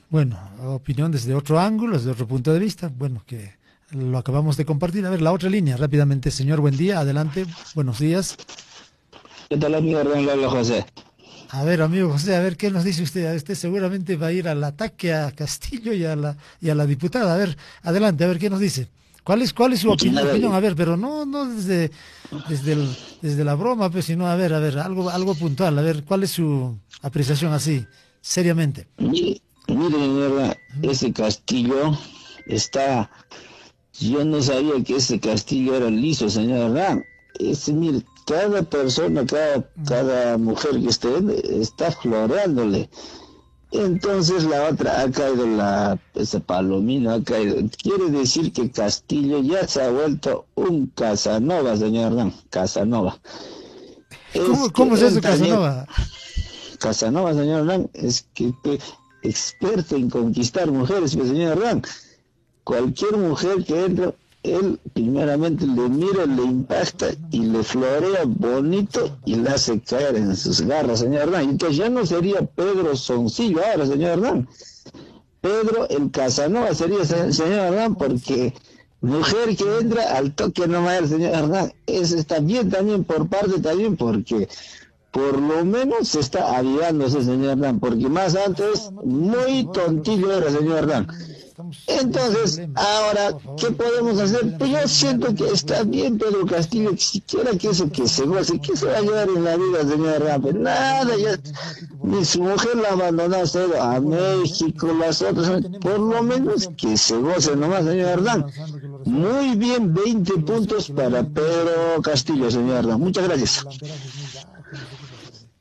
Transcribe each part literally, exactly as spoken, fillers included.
Bueno, opinión desde otro ángulo, desde otro punto de vista, bueno, que lo acabamos de compartir. A ver, la otra línea, rápidamente, señor, buen día, adelante, buenos días. ¿Qué tal, amigo Hernán José? A ver, amigo José, a ver, ¿qué nos dice usted? Usted seguramente va a ir al ataque a Castillo y a la, y a la diputada. A ver, adelante, a ver, ¿qué nos dice? ¿Cuál es, cuál es su Mucho opinión? nada, opinión? A ver, pero no, no desde, desde, el- desde la broma, pues, sino, a ver, a ver, algo, algo puntual. A ver, ¿cuál es su apreciación así, seriamente? mire, mire, mi Hernán, ese castillo está, yo no sabía que ese castillo era liso, señor Hernán. Ese, mire, cada persona, cada, Mm. cada mujer que esté, está floreándole. Entonces la otra ha caído, la, esa palomina ha caído. Quiere decir que Castillo ya se ha vuelto un Casanova, señor Hernán, Casanova. Es ¿Cómo, que cómo es él eso, también, Casanova? Casanova, señor Hernán, es que, que experto en conquistar mujeres, pues, señor Hernán. Cualquier mujer que entra, él primeramente le mira, le impacta y le florea bonito y la hace caer en sus garras, señor Hernán. Entonces ya no sería Pedro Soncillo ahora, señor Hernán. Pedro el Casanova sería, se- señor Hernán, porque mujer que entra al toque nomás, señor Hernán. Eso está bien también por parte también, porque por lo menos se está avivándose, señor Hernán, porque más Casanova, antes no te metas, por muy favor, Carlos. tontillo era, señor Hernán. Mm, Estamos en ese Entonces, problema. ahora, Por favor, ¿qué creo podemos que hacer? Pues tenemos yo que siento terminar, que no se está puede. bien Pedro Vamos Castillo, a, que siquiera que no eso metas que a mi se amigo goce, como ¿qué otro se va a problema. llevar en la vida, señor No, Hernán? Pues no, no, no nada, llame la ya, atención a Tito, por ni favor. su mujer la ha abandonado todo Por a favor, amigos, ¿eh? México, las otras, No tenemos, por por lo favor, no menos resuelto. que se goce Dejemos nomás, que, que señor siga Hernán. avanzando, que lo resuelva. Muy bien, veinte Que lo resuelva, puntos que lo para lleve en diez, porque Pedro el Castillo, señor tiempo Hernán. que Muchas tiene de gracias. delanterazo es muy bajo, no sé qué pasó por ahí.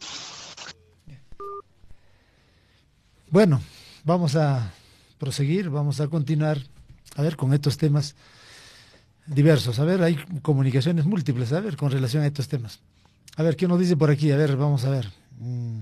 Bueno, vamos a proseguir, vamos a continuar, a ver, con estos temas diversos. A ver, hay comunicaciones múltiples, a ver, con relación a estos temas. A ver, ¿qué nos dice por aquí? A ver, vamos a ver. Mm,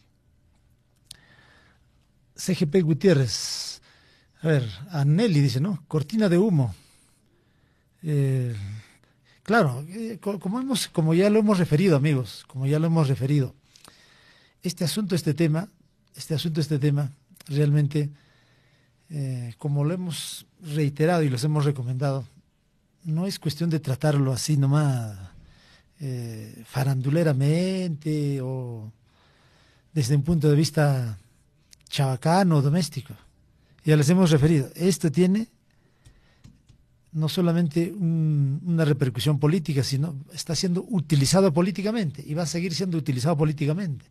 C G P Gutiérrez. A ver, a Nelly dice, ¿no? Cortina de humo. Eh, claro, eh, co- como hemos, como ya lo hemos referido, amigos, como ya lo hemos referido, este asunto, este tema, este asunto, este tema, realmente, eh, como lo hemos reiterado y los hemos recomendado, no es cuestión de tratarlo así nomás, eh, faranduleramente o desde un punto de vista chabacano o doméstico. Ya les hemos referido, esto tiene no solamente un- una repercusión política, sino está siendo utilizado políticamente y va a seguir siendo utilizado políticamente.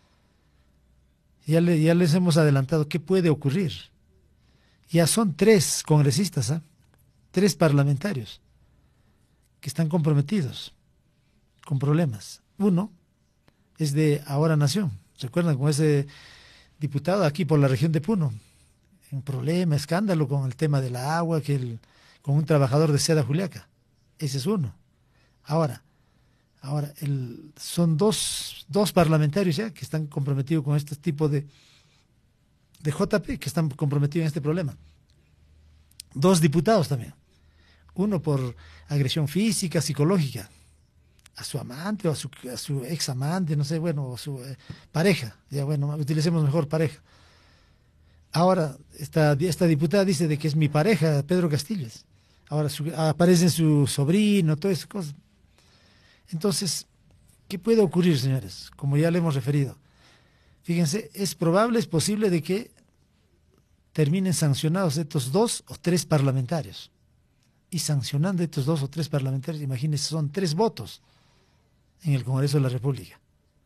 Ya, le- ya les hemos adelantado qué puede ocurrir. Ya son tres congresistas, ¿ah? Tres parlamentarios que están comprometidos con problemas. Uno es de Ahora Nación, ¿recuerdan? Con ese diputado aquí por la región de Puno, un problema, escándalo con el tema del agua, que el, con un trabajador de Seda Juliaca. Ese es uno. Ahora, ahora el, son dos, dos parlamentarios ya que están comprometidos con este tipo de, de J P, que están comprometidos en este problema. Dos diputados también. Uno por agresión física, psicológica, a su amante o a su, a su ex amante, no sé, bueno, a su eh, pareja. Ya bueno, utilicemos mejor pareja. Ahora, esta, esta diputada dice de que es mi pareja, Pedro Castillos. Ahora su, aparece su sobrino, todas esas cosas. Entonces, ¿qué puede ocurrir, señores? Como ya le hemos referido. Fíjense, es probable, es posible de que terminen sancionados estos dos o tres parlamentarios. Y sancionando estos dos o tres parlamentarios, imagínense, son tres votos en el Congreso de la República.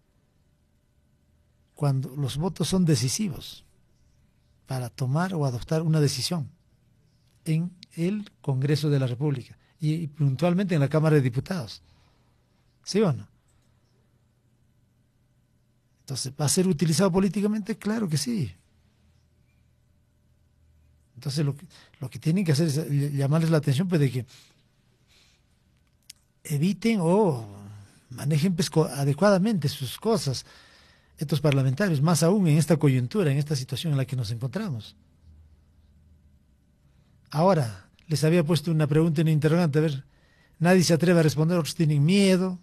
Cuando los votos son decisivos para tomar o adoptar una decisión en el Congreso de la República y, y puntualmente en la Cámara de Diputados. ¿Sí o no? Entonces, ¿va a ser utilizado políticamente? Claro que sí. Entonces, lo que, lo que tienen que hacer es llamarles la atención, pues, de que eviten o manejen pues, adecuadamente sus cosas, estos parlamentarios, más aún en esta coyuntura, en esta situación en la que nos encontramos. Ahora, les había puesto una pregunta en interrogante, a ver, nadie se atreve a responder, otros tienen miedo,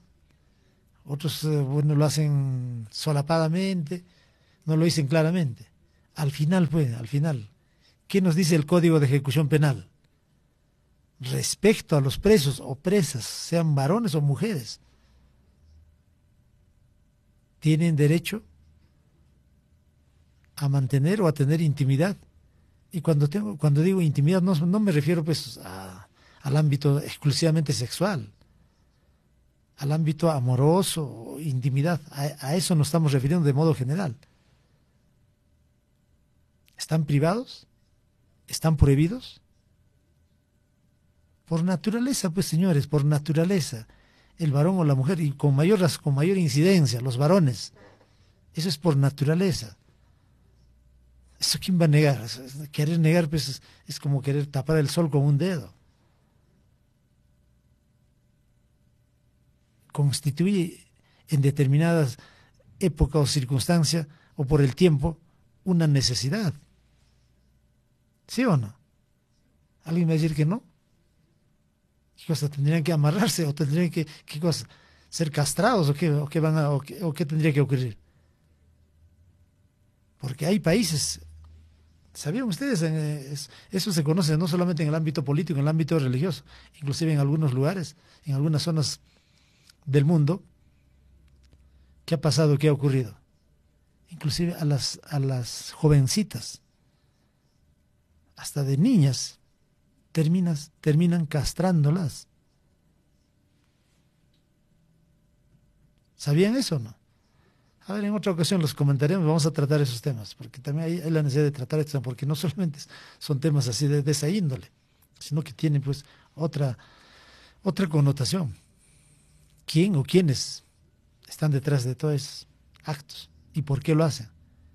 otros, eh, bueno, lo hacen solapadamente, no lo dicen claramente. Al final, pues, al final, ¿qué nos dice el Código de Ejecución Penal? Respecto a los presos o presas, sean varones o mujeres, tienen derecho a mantener o a tener intimidad. Y cuando tengo, cuando digo intimidad, no, no me refiero pues a, al ámbito exclusivamente sexual, al ámbito amoroso, intimidad, a, a eso nos estamos refiriendo de modo general. ¿Están privados? ¿Están prohibidos? Por naturaleza, pues señores, por naturaleza, el varón o la mujer, y con mayor, con mayor incidencia, los varones, eso es por naturaleza. ¿Eso quién va a negar? Querer negar pues es, es como querer tapar el sol con un dedo. Constituye en determinadas épocas o circunstancias o por el tiempo una necesidad. ¿Sí o no? ¿Alguien va a decir que no? ¿Qué cosa? ¿Tendrían que amarrarse o tendrían que, qué cosa? ¿Ser castrados o qué, o qué, van a, o qué, o qué tendría que ocurrir? Porque hay países, ¿sabían ustedes? Eso se conoce no solamente en el ámbito político, en el ámbito religioso, inclusive en algunos lugares, en algunas zonas del mundo. ¿Qué ha pasado? ¿Qué ha ocurrido? Inclusive a las, a las jovencitas, hasta de niñas, terminas, terminan castrándolas. ¿Sabían eso o no? A ver, en otra ocasión los comentaremos, vamos a tratar esos temas, porque también hay, hay la necesidad de tratar estos temas, porque no solamente son temas así de, de esa índole, sino que tienen pues otra, otra connotación. ¿Quién o quiénes están detrás de todos esos actos? ¿Y por qué lo hacen?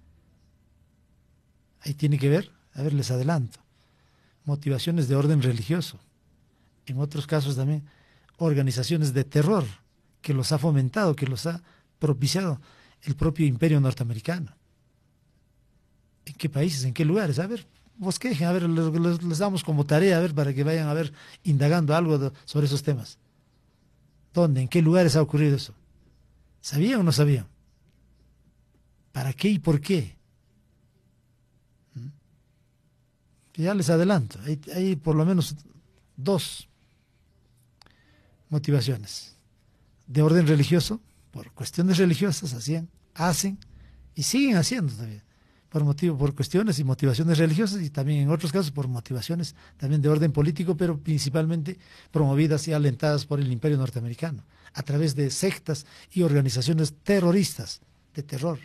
Ahí tiene que ver, a ver, les adelanto, motivaciones de orden religioso, en otros casos también organizaciones de terror que los ha fomentado, que los ha propiciado el propio imperio norteamericano. ¿En qué países? ¿En qué lugares? A ver, bosquejen, a ver, les, les, les damos como tarea, a ver, para que vayan a ver, indagando algo de, sobre esos temas. ¿Dónde? ¿En qué lugares ha ocurrido eso? ¿Sabían o no sabían? ¿Para qué y por qué? ¿Mm? Ya les adelanto, hay, hay por lo menos dos motivaciones. De orden religioso, por cuestiones religiosas hacían, hacen y siguen haciendo también, por motivo, por cuestiones y motivaciones religiosas, y también en otros casos por motivaciones también de orden político, pero principalmente promovidas y alentadas por el imperio norteamericano, a través de sectas y organizaciones terroristas, de terror.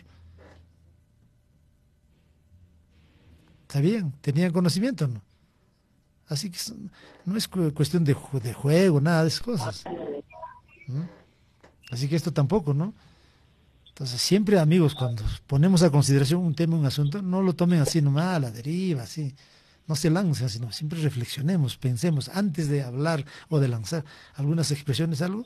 ¿Sabían? ¿Tenían conocimiento o no? Así que no es cuestión de, de juego, nada de esas cosas. ¿Mm? Así que esto tampoco, ¿no? Entonces, siempre, amigos, cuando ponemos a consideración un tema, un asunto, no lo tomen así nomás, a la deriva, así. No se lancen, sino siempre reflexionemos, pensemos, antes de hablar o de lanzar algunas expresiones, algo,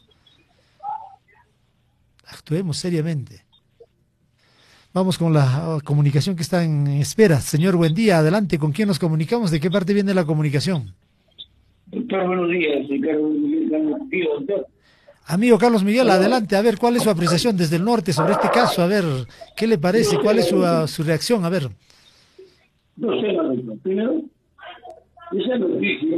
actuemos seriamente. Vamos con la uh, comunicación que está en espera. Señor, buen día, adelante, ¿con quién nos comunicamos? ¿De qué parte viene la comunicación? Doctor, buenos días, Ricardo. Doctor. Amigo Carlos Miguel, adelante, a ver, ¿cuál es su apreciación desde el norte sobre este caso? A ver, ¿qué le parece? ¿Cuál es su, uh, su reacción? A ver. No sé, doctor. Primero, esa noticia,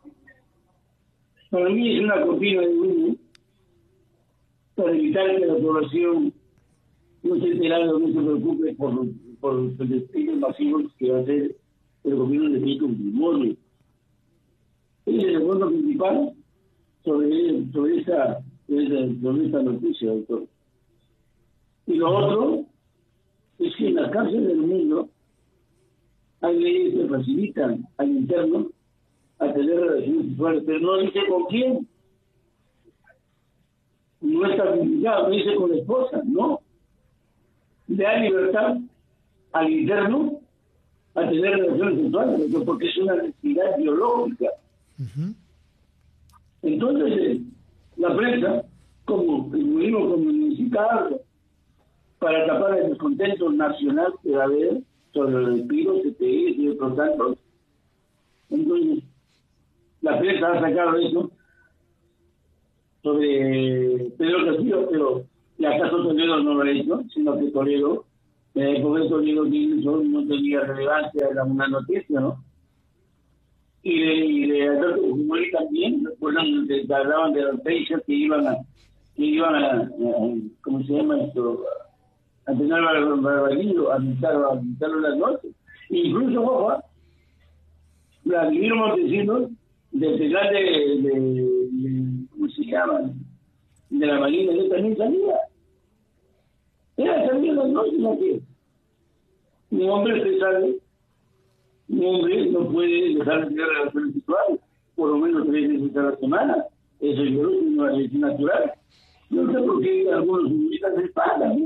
para mí es una cortina de humo para evitar que la población no se entere, no se preocupe por, por los despidos masivos que va a hacer el gobierno de México Fujimori. Ese es el punto principal sobre, sobre, esta, sobre esta noticia, doctor. Y lo otro es que en las cárceles del mundo hay leyes que facilitan al interno a tener relaciones sexuales, pero no dice con quién. No está complicado, no dice con la esposa, no. Le da libertad al interno a tener relaciones sexuales, porque es una necesidad biológica. Uh-huh. Entonces, eh, la prensa, como el gobierno comunicado, para tapar el descontento nacional que va a haber sobre los despidos, C T I y otros tantos, entonces, la prensa ha sacado eso sobre Pedro Castillo, pero ¿y acaso Toledo no lo ha hecho? Sino que Toledo Eh, por eso digo que eso no tenía relevancia, era una noticia, ¿no? Y de, y de Alberto Fujimori también, recuerdan que hablaban de los países que iban a, que iban a, a, ¿cómo se llama esto? A tener barbarillo, a visitarlo, a visitarlo las noches. Incluso, ojo, Vladimir Montesinos, del final de, de, de, ¿cómo se llama? De la Marina, él también salía. Era también las noches, ¿no? Un hombre se sale, un hombre no puede dejar de tener relaciones sexuales, por lo menos tres veces a la semana. Eso yo creo que es una ley natural. No sé por qué algunos futbolistas se espantan, ¿no?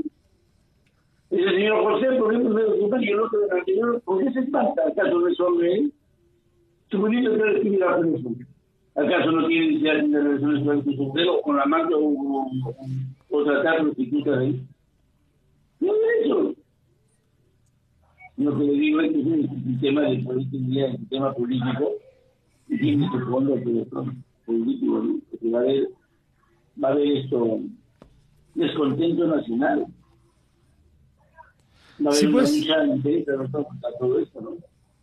El señor José, por ejemplo, se ocupa y el otro del anterior, ¿por qué se espanta? ¿Acaso no es hombre él? Su bonito es que tiene la relación. ¿Acaso no tiene necesidad de relaciones sexuales con su mujer o con la madre o, o, o, o tratar prostitutas ahí? No es eso. Lo que le digo es que es un sistema de política, un sistema político, y tiene que fondo que político, ¿no? Porque va a haber, va a haber esto, descontento nacional. Va a haber sí, pues, una lucha interna contra todo esto, ¿no?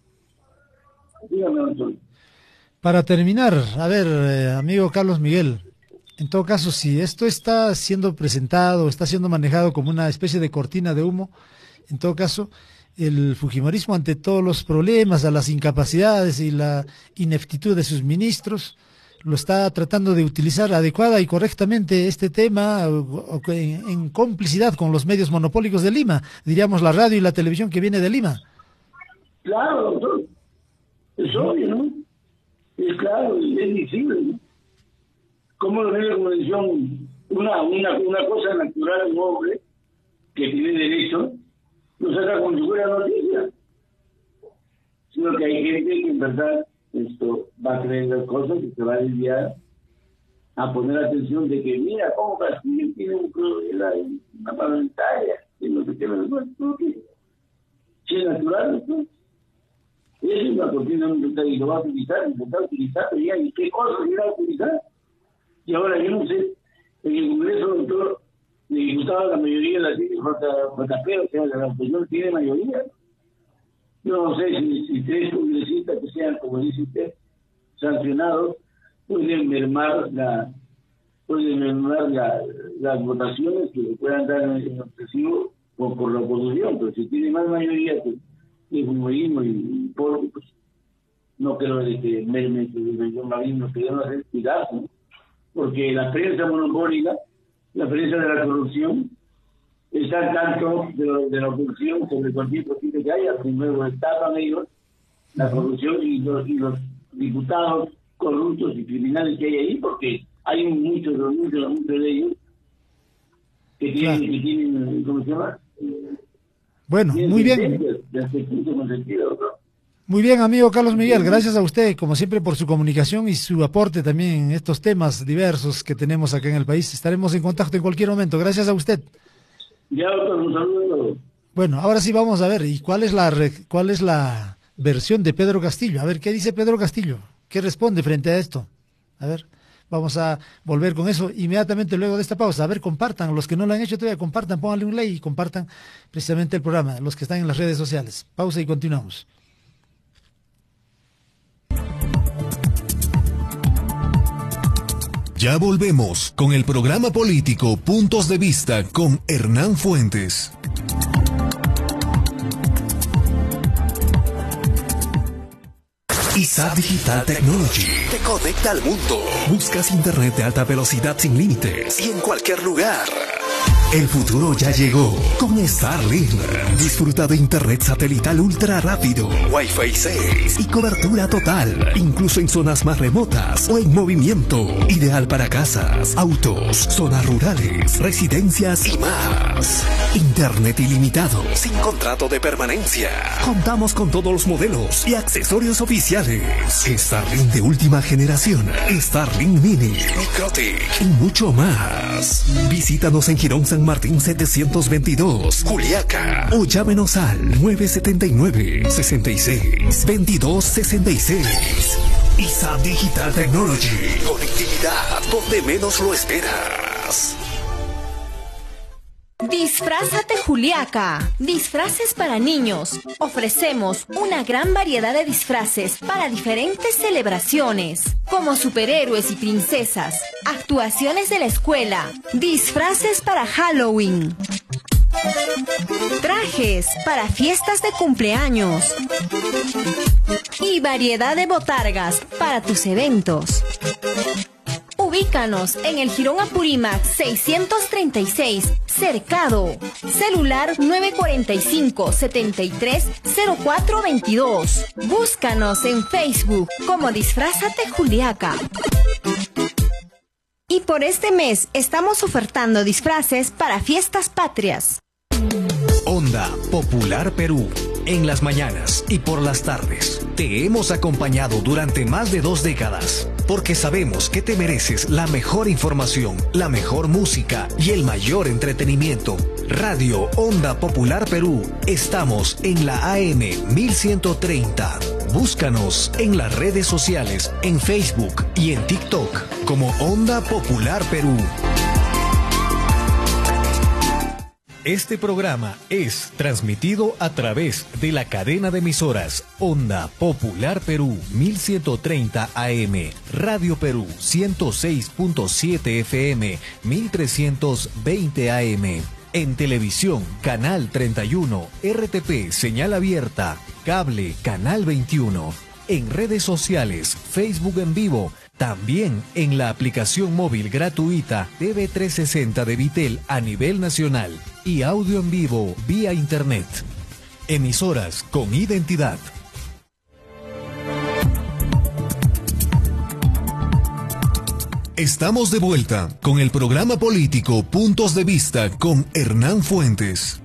Dígame, Antonio. Para terminar, a ver, eh, amigo Carlos Miguel, en todo caso, si esto está siendo presentado, está siendo manejado como una especie de cortina de humo, en todo caso, el fujimorismo ante todos los problemas, a las incapacidades y la ineptitud de sus ministros, lo está tratando de utilizar adecuada y correctamente este tema o, o, en, en complicidad con los medios monopólicos de Lima, diríamos la radio y la televisión que viene de Lima. Claro, doctor. Es obvio, ¿no? Es claro, es visible, ¿no? Como los medios de comunicación, una, una, una cosa natural de un hombre que tiene derecho, no saca como si fuera noticia, sino que hay gente que en verdad esto va a creer las cosas y se va a desviar a poner atención de que mira cómo Castillo tiene un problema, una parlamentaria, y no se queda después, ¿no? Si es natural, ¿no? Esa es una cortina y lo va a utilizar, intentar utilizar, pero ya, ¿y qué cosas irá a utilizar? Y ahora yo no sé, en el Congreso, doctor, de diputados, la mayoría de la tiene J P, o sea, la oposición tiene mayoría. Yo no sé si, si tres congresistas que sean, como dice usted, sancionados, pueden mermar la pueden mermar la, las votaciones que se puedan dar en el excesivo por, por la oposición, pero si tiene más mayoría que el humorismo y, y por, pues no creo de que merme el Marín nos queremos hacer cuidado, ¿no? Porque la prensa monopólica, la prensa de la corrupción, está al tanto de, lo, de la corrupción sobre cualquier cosita que haya, primero destapan ellos la corrupción y los, y los diputados corruptos y criminales que hay ahí, porque hay muchos, muchos, muchos de ellos que tienen, claro. que tienen ¿cómo se llama? Bueno, muy bien. Muy bien, amigo Carlos Miguel, gracias a usted, como siempre, por su comunicación y su aporte también en estos temas diversos que tenemos acá en el país. Estaremos en contacto en cualquier momento. Gracias a usted. Ya, doctor, un saludo. Bueno, ahora sí vamos a ver, ¿y cuál es la cuál es la versión de Pedro Castillo? A ver, ¿qué dice Pedro Castillo? ¿Qué responde frente a esto? A ver, vamos a volver con eso inmediatamente luego de esta pausa. A ver, compartan, los que no lo han hecho todavía, compartan, pónganle un like y compartan precisamente el programa, los que están en las redes sociales. Pausa y continuamos. Ya volvemos con el programa político Puntos de Vista con Hernán Fuentes. I S A Digital Technology te conecta al mundo. Buscas internet de alta velocidad sin límites y en cualquier lugar. El futuro ya llegó con Starlink. Disfruta de internet satelital ultra rápido, Wi-Fi seis y cobertura total, incluso en zonas más remotas o en movimiento. Ideal para casas, autos, zonas rurales, residencias y más. Internet ilimitado, sin contrato de permanencia. Contamos con todos los modelos y accesorios oficiales. Starlink de última generación, Starlink Mini, Microtic y mucho más. Visítanos en Girón San Martín setecientos veintidós, Juliaca, o llámenos al nueve siete nueve, seis seis, veintidós sesenta y seis. I S A Digital Technology, conectividad donde menos lo esperas. Disfrázate Juliaca. Disfraces para niños. Ofrecemos una gran variedad de disfraces para diferentes celebraciones, como superhéroes y princesas, actuaciones de la escuela, disfraces para Halloween, trajes para fiestas de cumpleaños y variedad de botargas para tus eventos. Ubícanos en el Jirón Apurímac seiscientos treinta y seis, Cercado. Celular nueve cuatro cinco, siete tres cero cuatro dos dos. Búscanos en Facebook como Disfrázate Juliaca. Y por este mes estamos ofertando disfraces para fiestas patrias. Onda Popular Perú. En las mañanas y por las tardes te hemos acompañado durante más de dos décadas, porque sabemos que te mereces la mejor información, la mejor música y el mayor entretenimiento. Radio Onda Popular Perú. Estamos en la A M mil ciento treinta. Búscanos en las redes sociales, en Facebook y en TikTok como Onda Popular Perú. Este programa es transmitido a través de la cadena de emisoras Onda Popular Perú mil ciento treinta A M, Radio Perú ciento seis punto siete F M, mil trescientos veinte A M. En televisión, Canal treinta y uno, R T P Señal Abierta, Cable Canal veintiuno. En redes sociales, Facebook en vivo, también en la aplicación móvil gratuita T V trescientos sesenta de Vitel a nivel nacional y audio en vivo vía internet. Emisoras con identidad. Estamos de vuelta con el programa político Puntos de Vista con Hernán Fuentes.